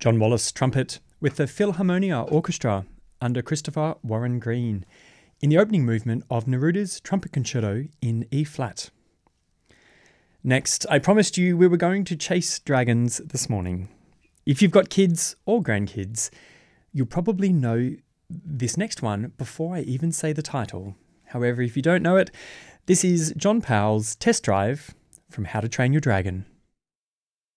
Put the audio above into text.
John Wallace trumpet with the Philharmonia Orchestra under Christopher Warren Green in the opening movement of Neruda's Trumpet Concerto in E-flat. Next, I promised you we were going to chase dragons this morning. If you've got kids or grandkids, you'll probably know this next one before I even say the title. However, if you don't know it, this is John Powell's Test Drive from How to Train Your Dragon.